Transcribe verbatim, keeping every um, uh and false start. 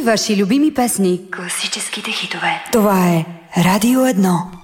ваши любими песни. Класическите хитове. Това е Радио едно.